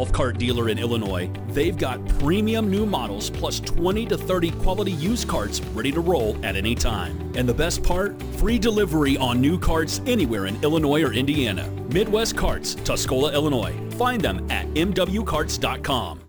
golf cart dealer in Illinois, they've got premium new models plus 20 to 30 quality used carts ready to roll at any time. And the best part? Free delivery on new carts anywhere in Illinois or Indiana. Midwest Carts, Tuscola, Illinois. Find them at mwcarts.com.